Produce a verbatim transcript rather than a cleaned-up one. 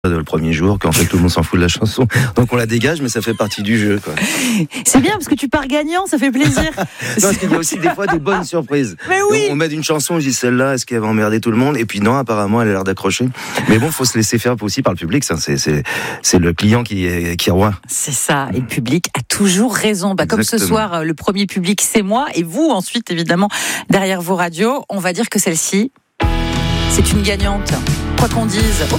le premier jour, qu'en fait tout le monde s'en fout de la chanson. Donc on la dégage, mais ça fait partie du jeu, quoi. C'est bien parce que tu pars gagnant, ça fait plaisir. Non, parce qu'il y a aussi des fois des bonnes surprises. Mais oui. Donc, on met une chanson, je dis celle-là, est-ce qu'elle va emmerder tout le monde? Et puis non, apparemment, elle a l'air d'accrocher. Mais bon, faut se laisser faire aussi par le public. Ça, c'est, c'est, c'est le client qui est, qui est roi. C'est ça. Et le public a toujours raison. Bah, comme ce soir, le premier public, c'est moi. Et vous, ensuite, évidemment, derrière vos radios, on va dire que celle-ci, c'est une gagnante. Quoi qu'on dise. Oups.